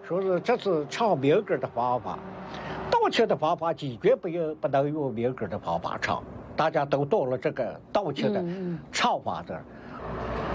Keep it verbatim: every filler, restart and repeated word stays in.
说是这是炒米根的方法，盗窃的方法坚决不用不能用米根的方法炒，大家都懂了这个盗窃的炒法的。